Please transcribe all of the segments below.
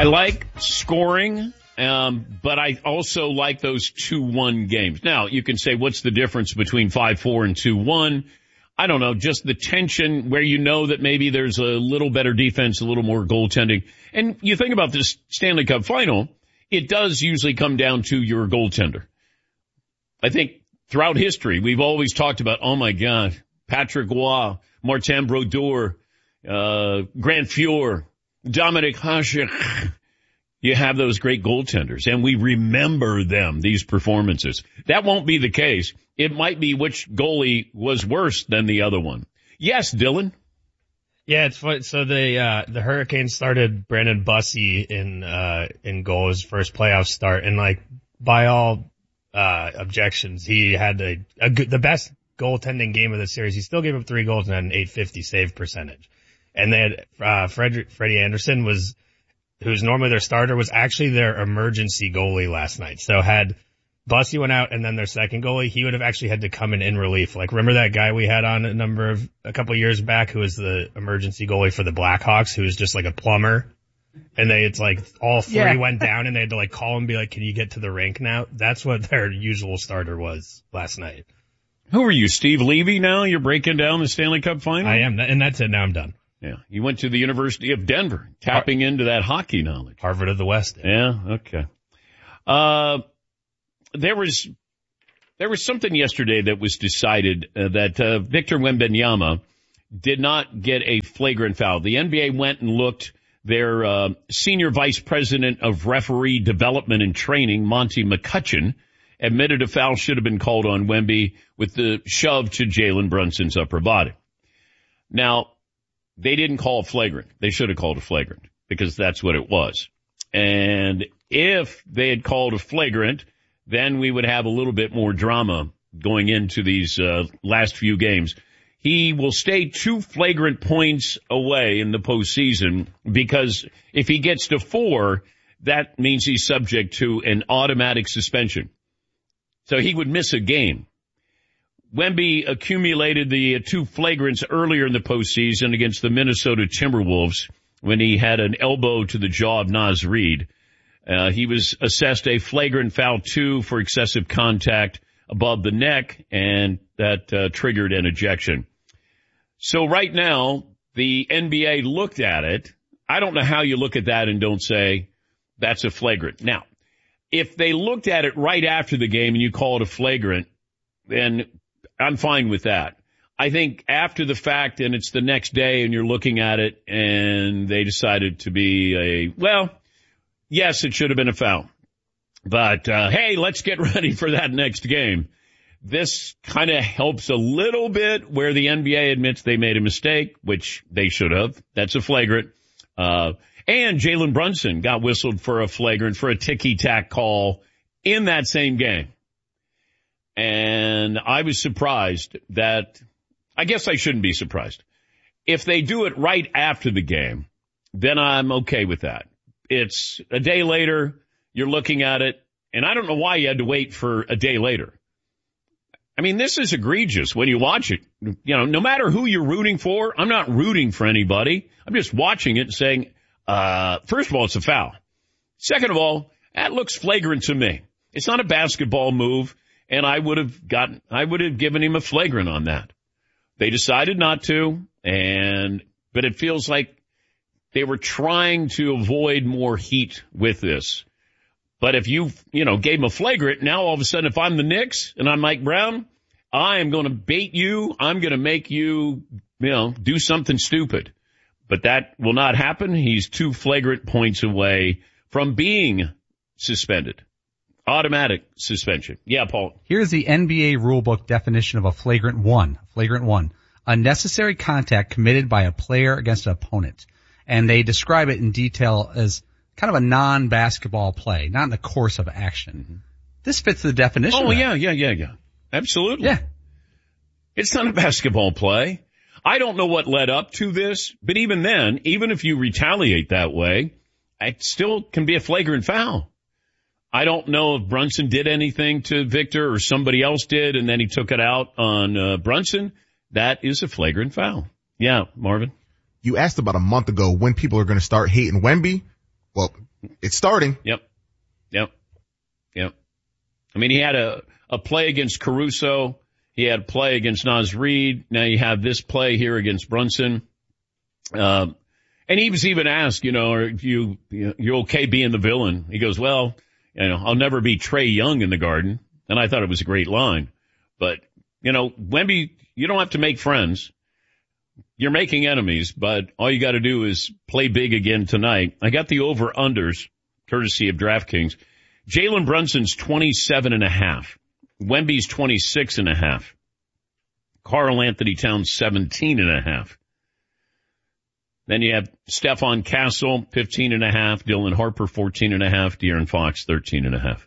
like scoring, but I also like those 2-1 games. Now, you can say, what's the difference between 5-4 and 2-1? I don't know, just the tension where you know that maybe there's a little better defense, a little more goaltending. And you think about this Stanley Cup final, it does usually come down to your goaltender. I think throughout history, we've always talked about, oh my God, Patrick Roy, Martin Brodeur, Grant Fuhr, Dominic Hasek. You have those great goaltenders, and we remember them, these performances. That won't be the case. It might be which goalie was worse than the other one. Yes, Dylan? Yeah, it's fun. So the Hurricanes started Brandon Bussey in goal, his first playoff start, and like by all objections, he had the best goaltending game of the series. He still gave up 3 goals and had an .850 save percentage. And they had Freddie Anderson who's normally their starter, was actually their emergency goalie last night. So had Bussey went out and then their second goalie, he would have actually had to come in relief. Like, remember that guy we had on a couple of years back who was the emergency goalie for the Blackhawks, who was just like a plumber? And it's like all 3 went down and they had to like call him and be like, can you get to the rink now? That's what their usual starter was last night. Who are you, Steve Levy now? You're breaking down the Stanley Cup final? I am, and that's it. Now I'm done. Yeah, you went to the University of Denver, tapping into that hockey knowledge. Harvard of the West. Yeah, okay. There was something yesterday that was decided that Victor Wembanyama did not get a flagrant foul. The NBA went and looked. Their senior vice president of referee development and training, Monty McCutcheon, admitted a foul should have been called on Wemby with the shove to Jalen Brunson's upper body. Now, they didn't call it flagrant. They should have called it flagrant because that's what it was. And if they had called a flagrant, then we would have a little bit more drama going into these last few games. He will stay 2 flagrant points away in the postseason because if he gets to 4, that means he's subject to an automatic suspension. So he would miss a game. Wemby accumulated the 2 flagrants earlier in the postseason against the Minnesota Timberwolves when he had an elbow to the jaw of Naz Reid. He was assessed a flagrant foul 2 for excessive contact above the neck, and that triggered an ejection. So right now, the NBA looked at it. I don't know how you look at that and don't say that's a flagrant. Now, if they looked at it right after the game and you call it a flagrant, then I'm fine with that. I think after the fact and it's the next day and you're looking at it and they decided to be yes, it should have been a foul. But, hey, let's get ready for that next game. This kind of helps a little bit where the NBA admits they made a mistake, which they should have. That's a flagrant. And Jalen Brunson got whistled for a flagrant for a ticky-tack call in that same game. And I was surprised that, I guess I shouldn't be surprised. If they do it right after the game, then I'm okay with that. It's a day later, you're looking at it, and I don't know why you had to wait for a day later. I mean, this is egregious when you watch it. You know, no matter who you're rooting for, I'm not rooting for anybody. I'm just watching it and saying, first of all, it's a foul. Second of all, that looks flagrant to me. It's not a basketball move. And I would have given him a flagrant on that. They decided not to, but it feels like they were trying to avoid more heat with this. But if you gave him a flagrant, now all of a sudden if I'm the Knicks and I'm Mike Brown, I am going to bait you. I'm going to make you, do something stupid. But that will not happen. He's 2 flagrant points away from being suspended. Automatic suspension. Yeah, Paul. Here's the NBA rulebook definition of a flagrant one. Unnecessary contact committed by a player against an opponent. And they describe it in detail as kind of a non-basketball play, not in the course of action. Mm-hmm. This fits the definition. Oh, yeah. Absolutely. Yeah. It's not a basketball play. I don't know what led up to this, but even then, even if you retaliate that way, it still can be a flagrant foul. I don't know if Brunson did anything to Victor or somebody else did, and then he took it out on Brunson. That is a flagrant foul. Yeah, Marvin? You asked about a month ago when people are going to start hating Wemby. Well, It's starting. Yep. I mean, he had a play against Caruso. He had a play against Naz Reid. Now you have this play here against Brunson. And he was even asked, are you okay being the villain? He goes, well, I'll never be Trae Young in the Garden. And I thought it was a great line. But, Wemby, you don't have to make friends. You're making enemies, but all you got to do is play big again tonight. I got the over-unders, courtesy of DraftKings. Jalen Brunson's 27.5. Wemby's 26.5. Karl Anthony Towns 17.5. Then you have Stephon Castle 15.5. Dylan Harper 14.5. De'Aaron Fox 13.5.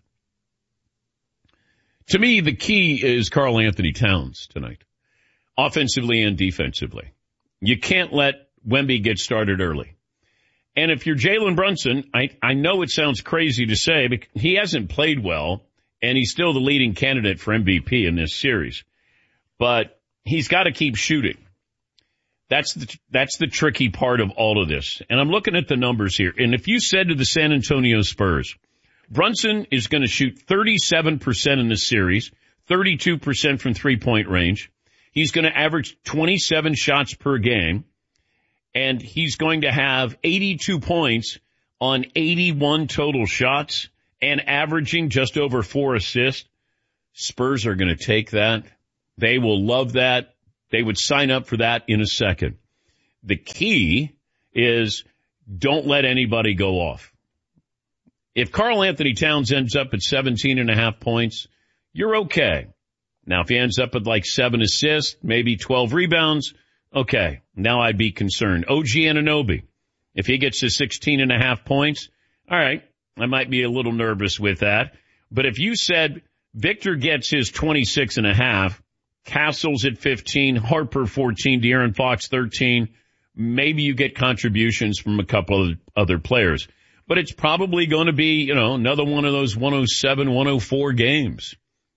To me, the key is Karl Anthony Towns tonight, offensively and defensively. You can't let Wemby get started early. And if you're Jalen Brunson, I know it sounds crazy to say, but he hasn't played well, and he's still the leading candidate for MVP in this series. But he's got to keep shooting. That's the tricky part of all of this. And I'm looking at the numbers here. And if you said to the San Antonio Spurs, Brunson is going to shoot 37% in this series, 32% from three-point range. He's going to average 27 shots per game. And he's going to have 82 points on 81 total shots and averaging just over 4 assists. Spurs are going to take that. They will love that. They would sign up for that in a second. The key is don't let anybody go off. If Karl Anthony Towns ends up at 17.5 points, you're okay. Now, if he ends up with like 7 assists, maybe 12 rebounds, okay, now I'd be concerned. OG Anunoby, if he gets to 16.5 points, all right, I might be a little nervous with that. But if you said Victor gets his 26.5, Castle's at 15, Harper 14, De'Aaron Fox 13, maybe you get contributions from a couple of other players. But it's probably going to be, another one of those 107, 104 games.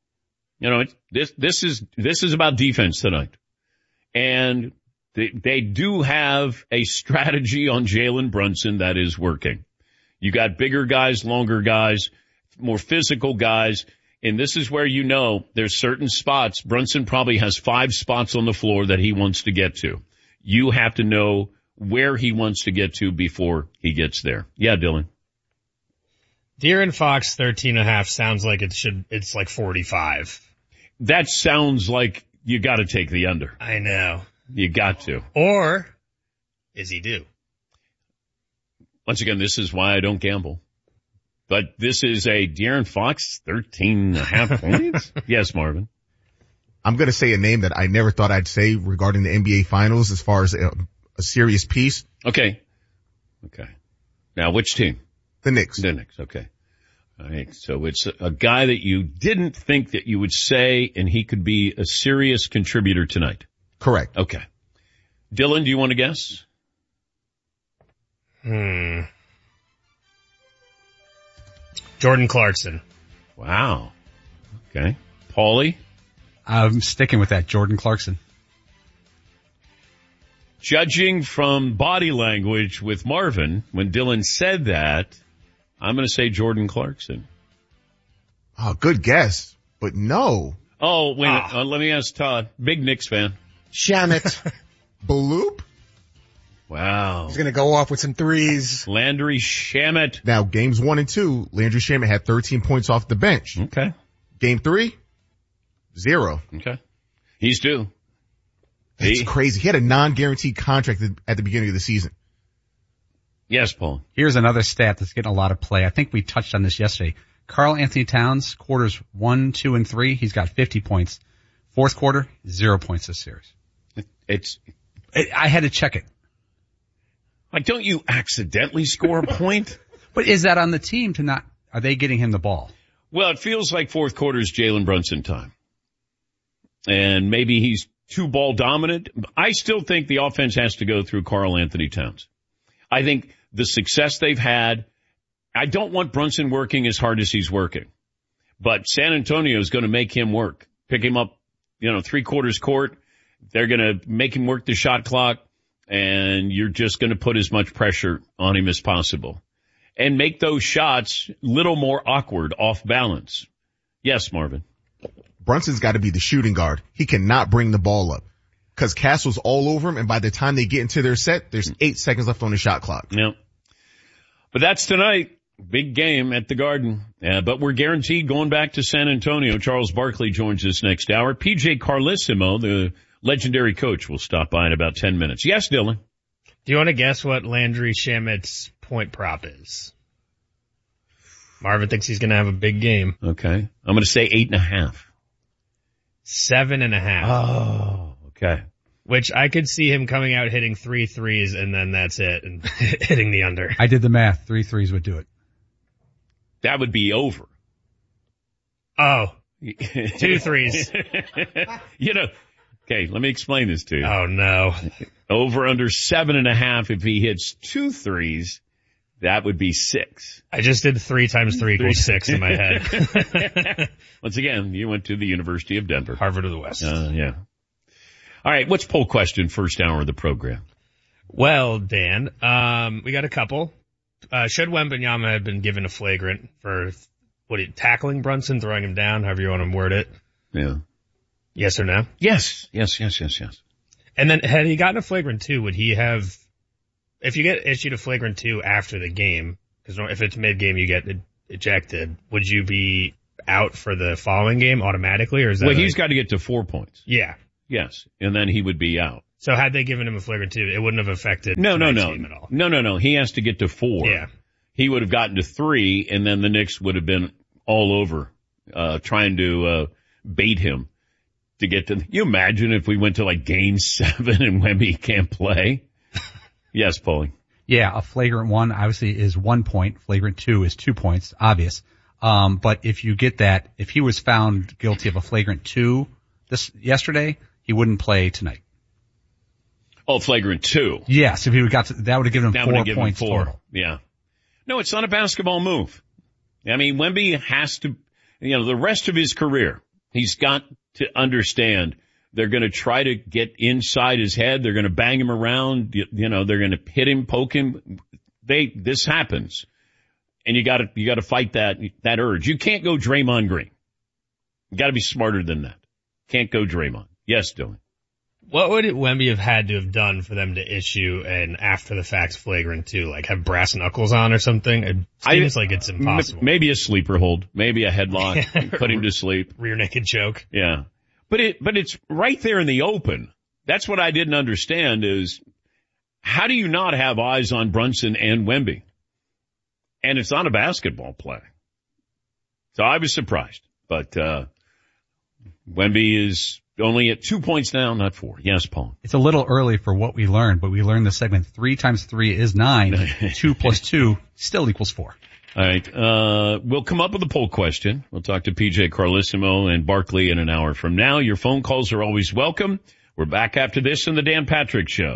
This is about defense tonight. And they do have a strategy on Jalen Brunson that is working. You got bigger guys, longer guys, more physical guys, and this is where there's certain spots. Brunson probably has 5 spots on the floor that he wants to get to. You have to know where he wants to get to before he gets there. Yeah, Dylan. De'Aaron Fox 13.5 sounds like it's like 45. That sounds like you got to take the under. I know. You got to. Or is he due? Once again, this is why I don't gamble. But this is a De'Aaron Fox 13.5 points. Yes, Marvin. I'm going to say a name that I never thought I'd say regarding the NBA Finals as far as a serious piece. Okay. Now, which team? The Knicks. The Knicks, okay. All right, so it's a guy that you didn't think that you would say, and he could be a serious contributor tonight. Correct. Okay. Dylan, do you want to guess? Jordan Clarkson. Wow. Okay. Paulie? I'm sticking with that, Jordan Clarkson. Judging from body language with Marvin, when Dylan said that, I'm going to say Jordan Clarkson. Oh, good guess, but no. Oh, wait a minute. Let me ask Todd. Big Knicks fan. Shamet. Baloop? Wow. He's going to go off with some threes. Landry Shamet. Now, games 1 and 2, Landry Shamet had 13 points off the bench. Okay. Game 3, 0. Okay. He's due. That's crazy. He had a non-guaranteed contract at the beginning of the season. Yes, Paul. Here's another stat that's getting a lot of play. I think we touched on this yesterday. Karl Anthony Towns, quarters 1, 2, and 3, he's got 50 points. Fourth quarter, 0 points this series. I had to check it. Like, don't you accidentally score a point? But is that on the team to not, are they getting him the ball? Well, it feels like fourth quarter is Jalen Brunson time. And maybe he's too ball dominant. I still think the offense has to go through Karl Anthony Towns. I think the success they've had, I don't want Brunson working as hard as he's working. But San Antonio is going to make him work. Pick him up, 3/4 court. They're going to make him work the shot clock. And you're just going to put as much pressure on him as possible. and make those shots a little more awkward, off balance. Yes, Marvin. Brunson's got to be the shooting guard. He cannot bring the ball up because Castle's all over him, and by the time they get into their set, there's 8 seconds left on the shot clock. Yeah. But that's tonight. Big game at the Garden. But we're guaranteed going back to San Antonio. Charles Barkley joins us next hour. PJ Carlesimo, the legendary coach, will stop by in about 10 minutes. Yes, Dylan. Do you want to guess what Landry Shamit's point prop is? Marvin thinks he's going to have a big game. Okay. I'm going to say 8.5. 7.5. Oh, okay. Which I could see him coming out hitting 3 threes and then that's it, and hitting the under. I did the math. 3 threes would do it. That would be over. Oh. 2 threes. Okay, let me explain this to you. Oh no. Over under 7.5. If he hits 2 threes, that would be 6. I just did 3 times 3 equals 6 in my head. Once again, you went to the University of Denver. Harvard of the West. Yeah. All right, what's poll question first hour of the program? Well, Dan, we got a couple. Should Wembanyama have been given a flagrant for tackling Brunson, throwing him down, however you want to word it? Yeah. Yes or no? Yes. And then had he gotten a flagrant 2, would he have, if you get issued a flagrant 2 after the game, because if it's mid-game you get ejected, would you be out for the following game automatically, or is that? Well, he's got to get to 4 points. Yeah. Yes. And then he would be out. So had they given him a flagrant 2, it wouldn't have affected No. game at all. No. He has to get to 4. Yeah. He would have gotten to 3, and then the Knicks would have been all over, trying to, bait him to get to, you imagine if we went to like game 7 and Wemby can't play? Yes, Paulie. Yeah, a flagrant 1 obviously is 1 point. Flagrant 2 is 2 points, obvious. But if you get that, if he was found guilty of a flagrant 2 yesterday, he wouldn't play tonight. Oh, flagrant 2. Yes, if he that would have given him 4 points total. Yeah. No, it's not a basketball move. I mean, Wemby has to, the rest of his career, he's got to understand they're going to try to get inside his head. They're going to bang him around. They're going to hit him, poke him. This happens. And you got to fight that urge. You can't go Draymond Green. You got to be smarter than that. Can't go Draymond. Yes, Dylan. What would Wemby have had to have done for them to issue an after-the-fact flagrant 2? Like have brass knuckles on or something? It seems like it's impossible. Maybe a sleeper hold. Maybe a headlock. Put him to sleep. Rear naked choke. Yeah. But it's right there in the open. That's what I didn't understand is how do you not have eyes on Brunson and Wemby? And it's not a basketball play. So I was surprised. But Wemby is only at 2 points now, not 4. Yes, Paul. It's a little early for what we learned, but we learned the segment 3 times 3 is 9. 2 plus 2 still equals 4. All right. We'll come up with a poll question. We'll talk to PJ Carlesimo and Barkley in an hour from now. Your phone calls are always welcome. We're back after this in the Dan Patrick Show.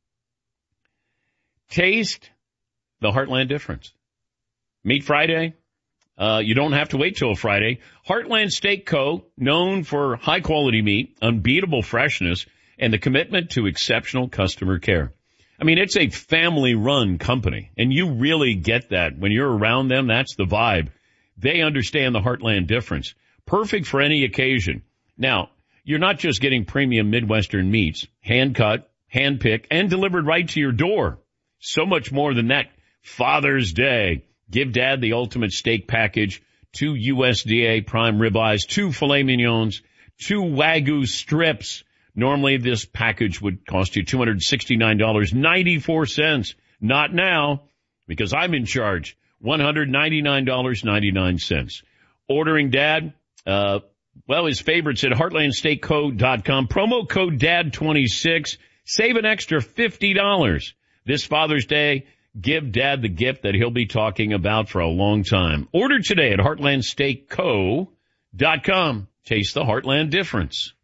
Taste the Heartland difference. Meat Friday. You don't have to wait till Friday. Heartland Steak Co., known for high quality meat, unbeatable freshness, and the commitment to exceptional customer care. I mean, it's a family-run company, and you really get that. When you're around them, that's the vibe. They understand the Heartland difference. Perfect for any occasion. Now, you're not just getting premium Midwestern meats, hand-cut, hand-picked, and delivered right to your door. So much more than that. Father's Day. Give Dad the ultimate steak package, 2 USDA prime ribeyes, 2 filet mignons, 2 Wagyu strips. Normally this package would cost you $269.94. Not now, because I'm in charge. $199.99. Ordering Dad, his favorites at heartlandsteakco.com. Promo code DAD26. Save an extra $50. This Father's Day, give Dad the gift that he'll be talking about for a long time. Order today at heartlandsteakco.com. Taste the Heartland difference.